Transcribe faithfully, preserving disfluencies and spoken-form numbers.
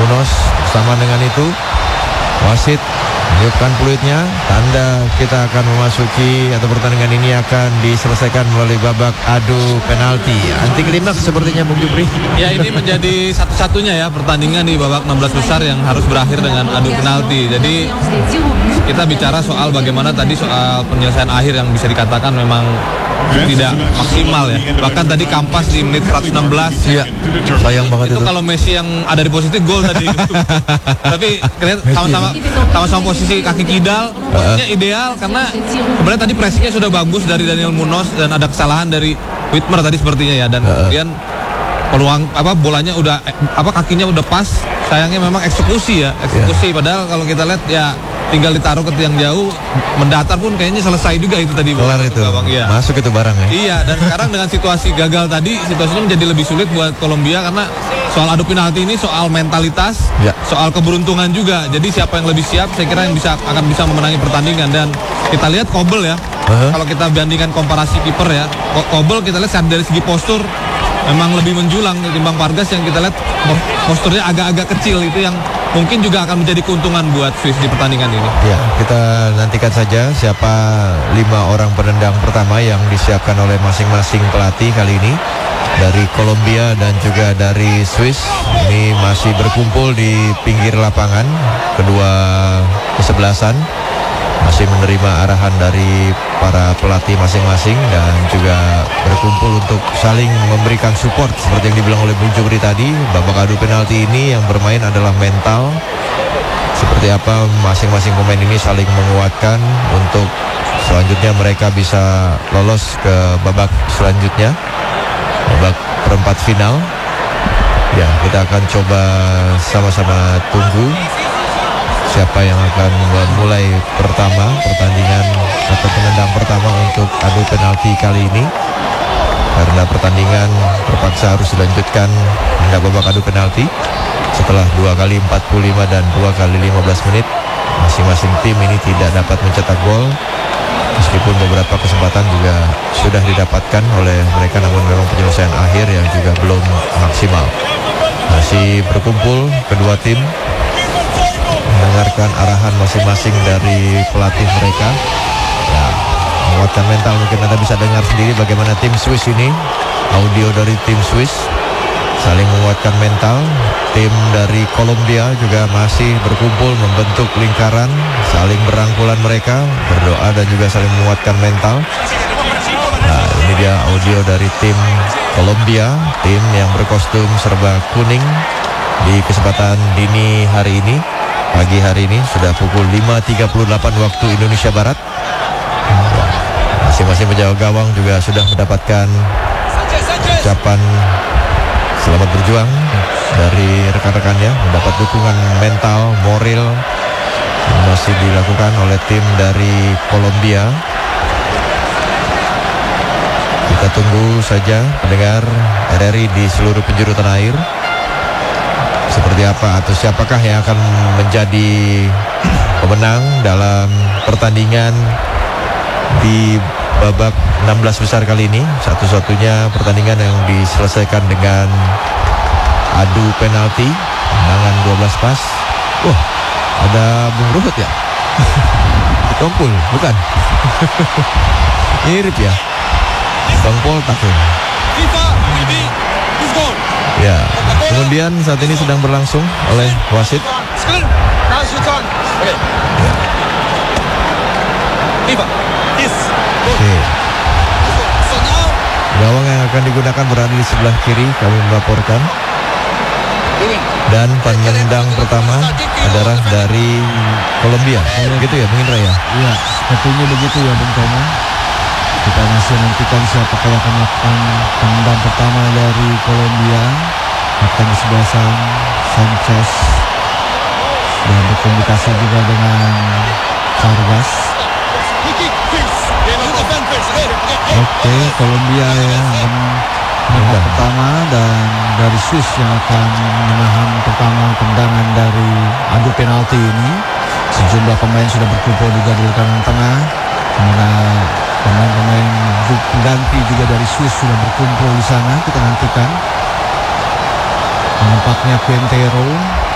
Munoz. Bersama dengan itu wasit meniupkan peluitnya, tanda kita akan memasuki atau pertandingan ini akan diselesaikan melalui babak adu penalti. Anti klimaks sepertinya Bung Jupri. Ya, ini menjadi satu-satunya ya pertandingan di babak enam belas besar yang harus berakhir dengan adu penalti. Jadi kita bicara soal bagaimana tadi soal penyelesaian akhir yang bisa dikatakan memang tidak maksimal ya. Bahkan tadi Kampas di menit seratus enam belas. Iya. Sayang banget itu. Itu kalau Messi yang ada di posisi gol tadi. Tapi kelihatan sama-sama sama-sama posisi kaki kidal, posisinya uh. ideal karena sebenarnya tadi pressingnya sudah bagus dari Daniel Munoz dan ada kesalahan dari Whitmer tadi sepertinya ya, dan uh. kemudian peluang apa bolanya udah apa kakinya udah pas, sayangnya memang eksekusi ya eksekusi yeah. Padahal kalau kita lihat ya tinggal ditaruh ke tiang jauh, mendatar pun kayaknya selesai juga itu tadi. Kelar itu, ya. Masuk itu barang ya. Iya, dan sekarang dengan situasi gagal tadi, situasinya menjadi lebih sulit buat Kolombia karena soal adu penalti ini soal mentalitas, ya. Soal keberuntungan juga. Jadi siapa yang lebih siap, saya kira yang bisa akan bisa memenangi pertandingan. Dan kita lihat Kobel ya, uh-huh. Kalau kita bandingkan komparasi kiper ya, Kobel kita lihat dari segi postur memang lebih menjulang ketimbang Vargas yang kita lihat posturnya agak-agak kecil, itu yang mungkin juga akan menjadi keuntungan buat Swiss di pertandingan ini. Ya, kita nantikan saja siapa lima orang penendang pertama yang disiapkan oleh masing-masing pelatih kali ini dari Kolombia dan juga dari Swiss. Ini masih berkumpul di pinggir lapangan kedua kesebelasan, masih menerima arahan dari para pelatih masing-masing dan juga berkumpul untuk saling memberikan support seperti yang dibilang oleh Bung Jupri tadi. Babak adu penalti ini yang bermain adalah mental, seperti apa masing-masing pemain ini saling menguatkan untuk selanjutnya mereka bisa lolos ke babak selanjutnya, babak perempat final. Ya, kita akan coba sama-sama tunggu siapa yang akan memulai pertama pertandingan atau penendang pertama untuk adu penalti kali ini, karena pertandingan terpaksa harus dilanjutkan hingga babak adu penalti setelah dua kali empat puluh lima dan dua kali lima belas menit masing-masing tim ini tidak dapat mencetak gol, meskipun beberapa kesempatan juga sudah didapatkan oleh mereka, namun memang penyelesaian akhir yang juga belum maksimal. Masih berkumpul kedua tim mendengarkan arahan masing-masing dari pelatih mereka. Ya, menguatkan mental, mungkin Anda bisa dengar sendiri bagaimana tim Swiss ini, audio dari tim Swiss saling menguatkan mental. Tim dari Kolombia juga masih berkumpul membentuk lingkaran, saling berangkulan mereka, berdoa dan juga saling menguatkan mental. Nah, ini dia audio dari tim Kolombia, tim yang berkostum serba kuning di kesempatan dini hari ini. Pagi hari ini sudah pukul lima tiga puluh delapan waktu Indonesia Barat. Masing-masing penjaga gawang juga sudah mendapatkan ucapan selamat berjuang dari rekan-rekannya, mendapat dukungan mental, moral masih dilakukan oleh tim dari Kolombia. Kita tunggu saja pendengar R R I di seluruh penjuru tanah air, seperti apa atau siapakah yang akan menjadi pemenang dalam pertandingan di babak enam belas besar kali ini. Satu-satunya pertandingan yang diselesaikan dengan adu penalti, tendangan dua belas pas. Wah, ada Bung Ruhut ya? Ditompul, bukan? Mirip ya, Bang Pol takut. Ya, kemudian saat ini sedang berlangsung oleh wasit. Ya. Oke. Gawang yang akan digunakan berada di sebelah kiri, kami melaporkan. Dan penendang pertama adalah dari Kolombia. Begitu ya, Bung Indra ya? Iya, sepertinya begitu ya, Bung Toma. Kita masih nantikan siapa yang akan melakukan penendang pertama dari Kolombia. Kapten kesebelasan Sanchez dan berkomunikasi juga dengan Vargas. Oke, Kolombia yang akan menendang pertama, dan dari Swiss yang akan menahan pertama tendangan dari adu penalti ini. Sejumlah pemain sudah berkumpul juga di lingkaran tengah, dimana pemain-pemain pengganti juga dari Swiss sudah berkumpul di sana. Kita nantikan. Nampaknya Quintero